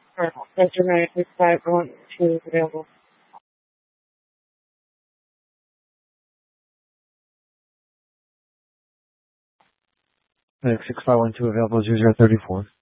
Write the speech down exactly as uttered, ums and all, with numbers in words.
Center nine six five one two is available. six five one two available, zero zero thirty four.